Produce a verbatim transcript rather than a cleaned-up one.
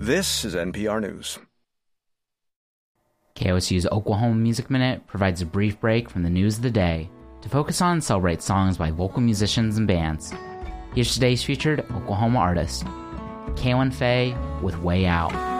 This is N P R News. K O S U's Oklahoma Music Minute provides a brief break from the news of the day to focus on and celebrate songs by local musicians and bands. Here's today's featured Oklahoma artist, Kaylin Faye with Way Out.